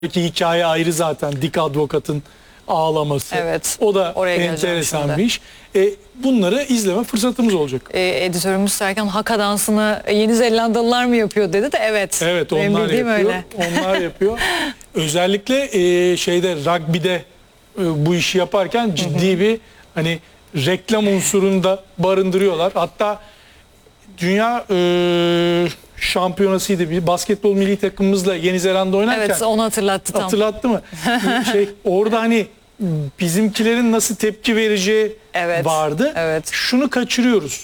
Ki hikaye ayrı zaten. Dick Advocat'ın ağlaması. Evet. O da Oraya enteresan bir iş. Bunları izleme fırsatımız olacak. Editörümüz Serkan haka dansını Yeni Zelandalılar mı yapıyor dedi de evet. Evet, Benim onlar bildiğim yapıyor. öyle. Onlar yapıyor. Özellikle şeyde, rugby'de bu işi yaparken ciddi bir hani reklam unsurunu da barındırıyorlar. Hatta dünya şampiyonasıydı, bir basketbol milli takımımızla Yeni Zelanda oynarken. Evet, onu hatırlattı tam. Hatırlattı mı? Orada hani bizimkilerin nasıl tepki vereceği vardı. Evet. Şunu kaçırıyoruz.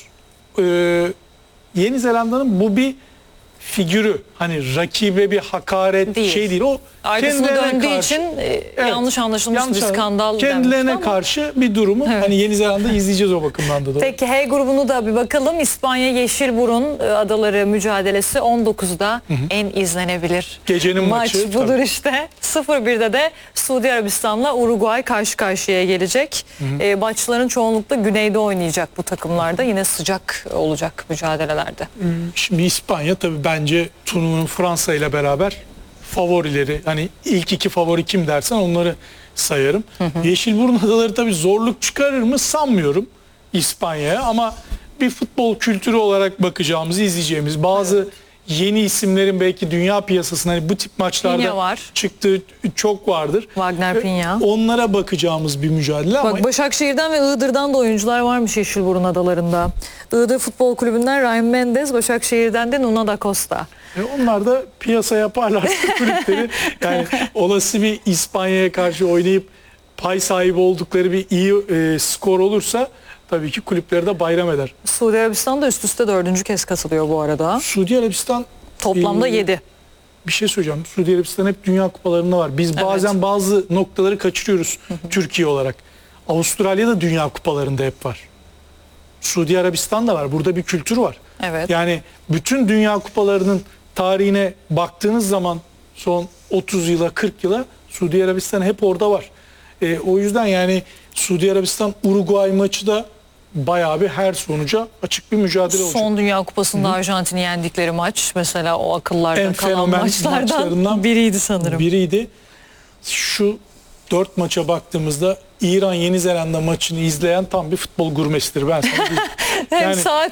Yeni Zelanda'nın bu bir figürü. Hani rakibe bir hakaret değil. Şey değil. O Arkasına döndüğü karşı, için yanlış anlaşılmış bir skandal. Kendilerine karşı bir durumu. Evet. Hani Yeni Zelanda izleyeceğiz o bakımdan da. Peki H grubunu da bir bakalım. İspanya Yeşilburun Adaları mücadelesi 19'da en izlenebilir. Gecenin maçı. Maç budur işte. 0-1'de de Suudi Arabistan'la Uruguay karşı karşıya gelecek. Maçların çoğunlukla güneyde oynayacak bu takımlarda. Yine sıcak olacak mücadelelerde. Şimdi İspanya tabii bence turnuvanın Fransa ile beraber favorileri. Hani ilk iki favori kim dersen onları sayarım. Yeşilburun Adaları tabii zorluk çıkarır mı sanmıyorum İspanya'ya, ama bir futbol kültürü olarak bakacağımız, izleyeceğimiz bazı yeni isimlerin belki dünya piyasasında hani bu tip maçlarda çıktığı çok vardır. Wagner Pinya. Onlara bakacağımız bir mücadele. Bak, ama Başakşehir'den ve Iğdır'dan da oyuncular varmış Yeşilburun Adaları'nda. Iğdır Futbol Kulübü'nden Ryan Mendes, Başakşehir'den de Nuno da Costa. Onlar da piyasa yaparlarsa kulüpleri, yani olası bir İspanya'ya karşı oynayıp pay sahibi oldukları bir iyi skor olursa tabii ki kulüpleri de bayram eder. Suudi Arabistan da üst üste 4. kez katılıyor bu arada. Suudi Arabistan toplamda 7. Bir şey söyleyeceğim. Suudi Arabistan hep dünya kupalarında var. Biz bazen bazı noktaları kaçırıyoruz Türkiye olarak. Avustralya'da dünya kupalarında hep var. Suudi Arabistan da var. Burada bir kültür var. Evet. Yani bütün dünya kupalarının tarihine baktığınız zaman son 30 yıla 40 yıla Suudi Arabistan hep orada var. O yüzden yani Suudi Arabistan Uruguay maçı da bayağı bir her sonuca açık bir mücadele olacak. Son Dünya Kupası'nda Arjantin'i yendikleri maç mesela o akıllarda en kalan maçlardan biriydi sanırım. Biriydi. Şu 4 maça baktığımızda İran Yeni Zelanda maçını izleyen tam bir futbol gurmesidir, ben sana diyeyim. Hem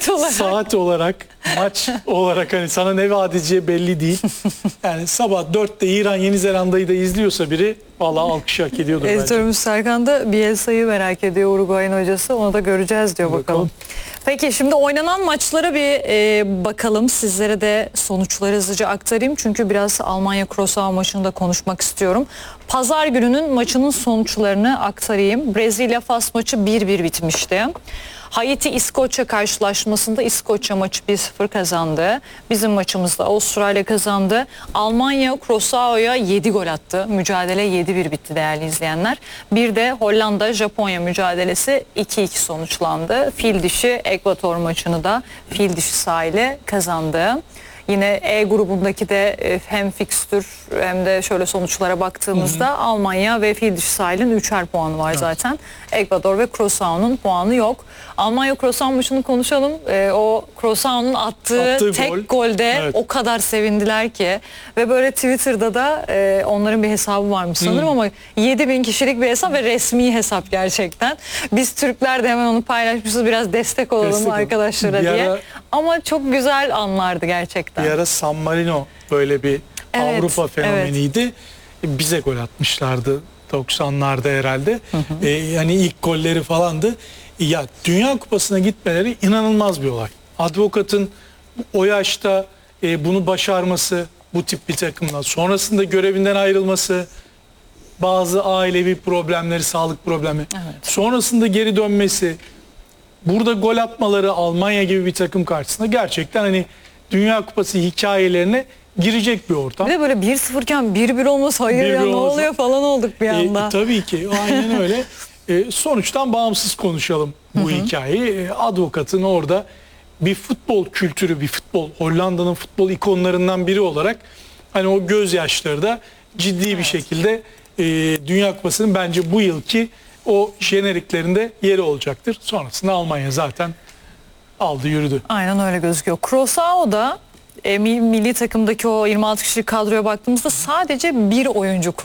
saat olarak maç olarak hani sana ne vaat edeceği belli değil. Yani sabah 4'te İran Yeni Zelanda'yı da izliyorsa biri vallahi alkış hak ediyordur bence. Editörümüz Serkan da Bielsa'yı merak ediyor, Uruguay'ın hocası. Onu da göreceğiz diyor, bakalım. Peki şimdi oynanan maçlara bir bakalım. Sizlere de sonuçları hızlıca aktarayım. Çünkü biraz Almanya-Kroasia maçını da konuşmak istiyorum. Pazar gününün maçının sonuçlarını aktarayım. Brezilya-Fas maçı 1-1 bitmişti. Haiti-İskoçya karşılaşmasında İskoçya maçı 1-0 kazandı. Bizim maçımızda Avustralya kazandı. Almanya Kroasya'ya 7 gol attı. Mücadele 7-1 bitti değerli izleyenler. Bir de Hollanda-Japonya mücadelesi 2-2 sonuçlandı. Fil dişi Ekvator maçını da fil dişi sahile kazandı. Yine E grubundaki de hem fikstür hem de şöyle sonuçlara baktığımızda Almanya ve fil dişi sahilin 3'er puanı var zaten. Ekvador ve Kroasya'nın puanı yok. Almanya-Kroasya maçını konuşalım. O Kroasya'nın attığı tek golde o kadar sevindiler ki. Ve böyle Twitter'da da onların bir hesabı varmış sanırım ama 7.000 kişilik bir hesap ve resmi hesap gerçekten. Biz Türkler de hemen onu paylaşmışız, biraz destek olalım arkadaşlara diye. Ama çok güzel anlardı gerçekten. Bir ara San Marino böyle bir Avrupa fenomeniydi. Bize gol atmışlardı 90'larda herhalde. Yani ilk golleri falandı. Ya Dünya Kupası'na gitmeleri inanılmaz bir olay. Advokat'ın o yaşta bunu başarması, bu tip bir takımla sonrasında görevinden ayrılması, bazı ailevi problemleri, sağlık problemi, sonrasında geri dönmesi, burada gol atmaları Almanya gibi bir takım karşısında gerçekten hani Dünya Kupası hikayelerine girecek bir ortam. Bir de böyle 1-0 iken 1-1 olması, hayır ya ne oluyor falan olduk bir anda. Tabii ki aynen öyle. Sonuçtan bağımsız konuşalım bu hikayeyi. Advokatın orada bir futbol kültürü, bir futbol, Hollanda'nın futbol ikonlarından biri olarak hani o gözyaşları da ciddi bir şekilde Dünya Kupası'nın bence bu yılki o jeneriklerinde yeri olacaktır. Sonrasında Almanya zaten aldı yürüdü. Aynen öyle gözüküyor. Kroasya'da milli takımdaki o 26 kişilik kadroya baktığımızda sadece bir oyuncu